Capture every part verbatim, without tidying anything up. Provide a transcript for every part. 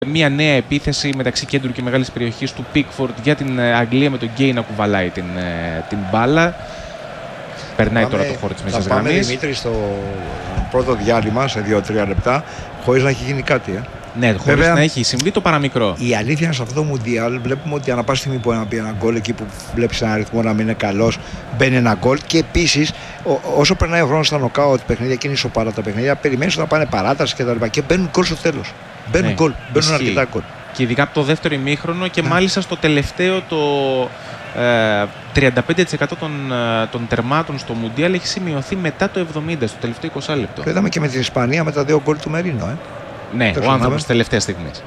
Μια νέα επίθεση μεταξύ κέντρου και μεγάλης περιοχής του Πίκφορντ για την Αγγλία, με τον Γκέι να κουβαλάει την, την μπάλα. Περνάει πάμε, τώρα το χώρο της μέσης γραμμής. Πάμε, Δημήτρη, στο πρώτο διάλειμμα σε δύο τρία λεπτά χωρίς να έχει γίνει κάτι. Ε. Ναι, χωρίς Βέβαια, να έχει συμβεί το παραμικρό. Η αλήθεια είναι σε αυτό το Μουντιάλ βλέπουμε ότι ανά πάση στιγμή μπορεί να μπει ένα γκολ, εκεί που βλέπεις ένα αριθμό να μην είναι καλός, μπαίνει ένα γκολ. Και επίσης, όσο περνάει ο χρόνος στα νοκάουτ παιχνίδια και είναι ισοπάρα τα παιχνίδια, περιμένεις να πάνε παράταση κτλ. Και μπαίνουν γκολ στο τέλος. Μπαίνουν γκολ, ναι, μπαίνουν αρκετά γκολ. Και ειδικά από το δεύτερο ημίχρονο και ναι. μάλιστα στο τελευταίο το ε, τριάντα πέντε τοις εκατό των, των τερμάτων στο Μουντιάλ έχει σημειωθεί μετά το εβδομήντα, στο τελευταίο είκοσι λεπτό. Το είδαμε και με την Ισπανία με τα δύο γκολ του Μερίνο. Ε. Ναι, το ο άνθρωπος της τελευταίας στιγμής.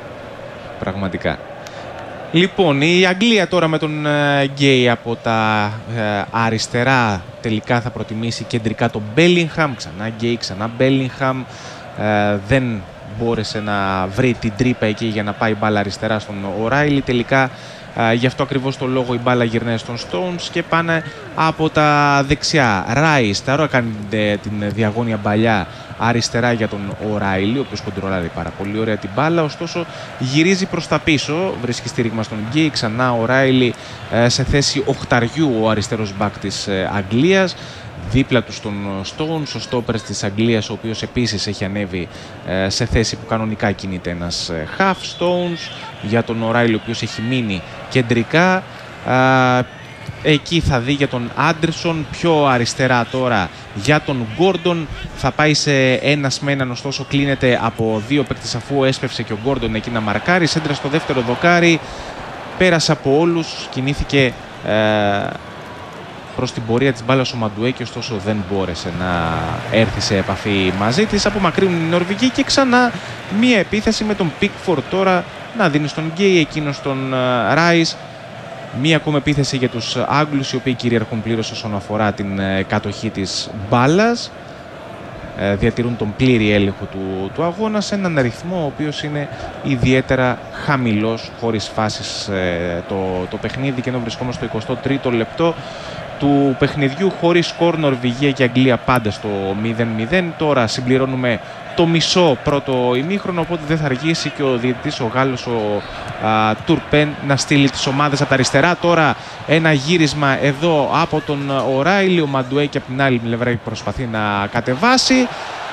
Πραγματικά. Λοιπόν, η Αγγλία τώρα με τον Γκέι από τα ε, αριστερά τελικά θα προτιμήσει κεντρικά τον Μπέλιγχαμ. Ξανά Γκέι, ξανά Μπέλιγχαμ. Ε, δεν μπόρεσε να βρει την τρύπα εκεί για να πάει μπάλα αριστερά στον Οράιλι. Τελικά Uh, γι' αυτό ακριβώς το λόγο η μπάλα γυρνάει στον Stones και πάνε από τα δεξιά. Ράις τώρα κάνει την διαγώνια παλιά αριστερά για τον Οράιλι, ο οποίος κοντρολάρει πάρα πολύ ωραία την μπάλα, ωστόσο γυρίζει προς τα πίσω, βρίσκει στήριγμα στον Γκέι, ξανά ο Οράιλι uh, σε θέση οχταριού, ο αριστερός μπακ της uh, Αγγλίας. Δίπλα του στον Stones, ο στόπερς της Αγγλίας, ο οποίος επίσης έχει ανέβει ε, σε θέση που κανονικά κινείται ένας ε, half. Stones για τον Οράιλι, ο οποίος έχει μείνει κεντρικά. Ε, εκεί θα δει για τον Άντερσον, πιο αριστερά τώρα για τον Γκόρντον. Θα πάει σε ένας με έναν, ωστόσο κλείνεται από δύο παίκτες αφού έσπευσε και ο Γκόρντον εκεί να μαρκάρει. Σέντρα στο δεύτερο δοκάρι, πέρασε από όλους, κινήθηκε ε, προς την πορεία της μπάλας ο Μαντουέκη, ωστόσο δεν μπόρεσε να έρθει σε επαφή μαζί της. Απομακρύνουν οι Νορβηγοί και ξανά μία επίθεση με τον Πίκφορντ τώρα να δίνει στον Γκέι, εκείνο στον Ράις. Μία ακόμα επίθεση για τους Άγγλους, οι οποίοι κυριαρχούν πλήρως όσον αφορά την κατοχή της μπάλας. Διατηρούν τον πλήρη έλεγχο του, του αγώνα σε έναν αριθμό ο οποίος είναι ιδιαίτερα χαμηλός, χωρίς φάσεις ε, το, το παιχνίδι, και ενώ βρισκόμαστε στο εικοστό τρίτο λεπτό του παιχνιδιού, χωρίς σκορ, Νορβηγία και Αγγλία πάντα στο μηδέν μηδέν. Τώρα συμπληρώνουμε το μισό πρώτο ημίχρονο, οπότε δεν θα αργήσει και ο διαιτητής, ο Γάλλος, ο α, Τουρπέν, να στείλει τις ομάδες από τα αριστερά. Τώρα ένα γύρισμα εδώ από τον Οράιλι, ο Μαντουέκη από την άλλη πλευρά προσπαθεί να κατεβάσει.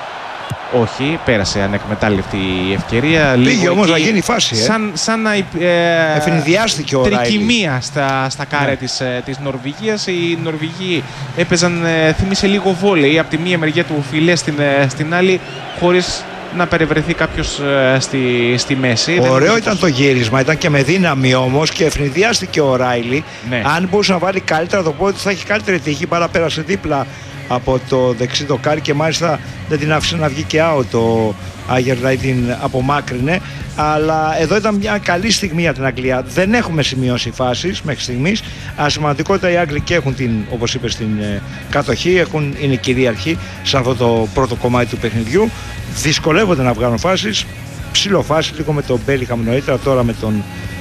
Όχι, πέρασε ανεκμετάλλευτη η ευκαιρία. Πήγε όμως να γίνει φάση. Ε. Σαν, σαν να ε, ευνηδιάστηκε ο τρικυμία στα, στα κάρε ναι. της, της Νορβηγίας. Οι Νορβηγοί έπαιζαν, ε, θύμισε λίγο βόλεϊ, από τη μία μεριά του φιλέ στην, ε, στην άλλη, χωρίς να περιβρεθεί κάποιος ε, στη, στη μέση. Ωραίο δεν ήταν το γύρισμα, ήταν και με δύναμη όμως, και ευνηδιάστηκε ο Οράιλι. Ναι. Αν μπορούσε να βάλει καλύτερα το πόδι του, θα έχει καλύτερη τύχη. Παρά πέρασε δίπλα από το δεξί δοκάρι και μάλιστα δεν την άφησε να βγει και out. Το Άγερλαϊ την απομάκρυνε. Αλλά εδώ ήταν μια καλή στιγμή για την Αγγλία. Δεν έχουμε σημειώσει φάσεις μέχρι στιγμής. Ασημαντικότητα, οι Άγγλοι και έχουν την, όπως είπες, την ε, κατοχή, έχουν, είναι κυρίαρχοι σε αυτό το πρώτο κομμάτι του παιχνιδιού. Δυσκολεύονται να βγάλουν φάσεις. Ψιλοφάσεις λίγο με τον Μπέλιγχαμ νωρίτερα, τώρα με τον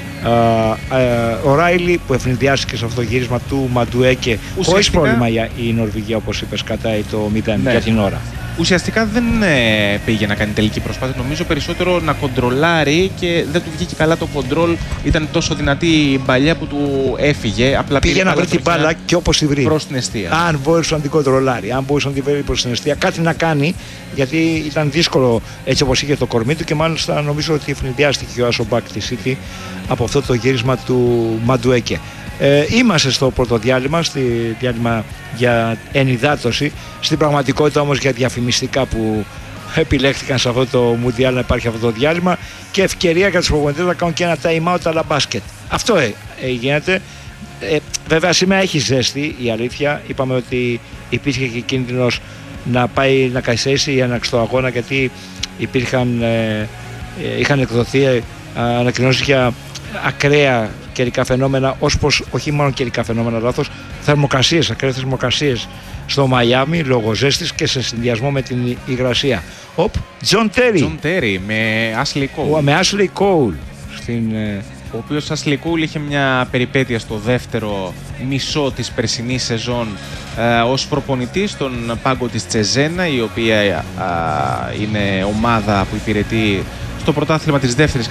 Οράιλι που ευνηδιάστηκε σε αυτό το γύρισμα του Μαντουέκε. Χωρίς πρόβλημα η Νορβηγία, όπως είπες, κατάει το μηδέν ναι. για την ώρα. Ουσιαστικά δεν ε, πήγε να κάνει τελική προσπάθεια. Νομίζω περισσότερο να κοντρολάρει και δεν του βγήκε καλά το κοντρόλ. Ήταν τόσο δυνατή η μπαλιά που του έφυγε. Απλά πήγε να βρει την μπάλα και όπως τη βρει. Προς την αιστεία. Αν μπορούσε να την κοντρολάρει, αν μπορούσε να την βρει προς την αιστεία, κάτι να κάνει, γιατί ήταν δύσκολο έτσι όπως είχε το κορμί του, και μάλιστα νομίζω ότι ευνηδιάστηκε ο Άσο Μπακ τη City από αυτό το γύρισμα του Μαντουέκε. Ε, είμαστε στο πρώτο διάλειμμα, στη διάλειμμα για ενυδάτωση. Στην πραγματικότητα όμως για διαφημιστικά που επιλέχθηκαν σε αυτό το Μουντιάλ να υπάρχει αυτό το διάλειμμα, και ευκαιρία για τους προπονητές να κάνουν και ένα time out αλλά μπάσκετ. Αυτό ε, ε, γίνεται. Ε, βέβαια σήμερα έχει ζέστη, η αλήθεια. Είπαμε ότι υπήρχε και κίνδυνος να πάει να καθυστερήσει η έναρξη του αγώνα, γιατί υπήρχαν, ε, ε, είχαν εκδοθεί ε, ανακοινώσεις για ακραία καιρικά φαινόμενα, ως προς όχι μόνο καιρικά φαινόμενα, λάθος, θερμοκρασίες, ακραίες θερμοκρασίες στο Μαϊάμι λόγω ζέστης και σε συνδυασμό με την υγρασία. Οπ, Τζον Τέρι. Τζον Τέρι με Ashley Cole. Με Ashley Cole. Στην, ο οποίος Ashley Cole είχε μια περιπέτεια στο δεύτερο μισό της περσινής σεζόν ε, ως προπονητής στον πάγκο της Τσεζένα, η οποία ε, είναι ομάδα που υπηρετεί στο πρωτάθλημα της δεύτερης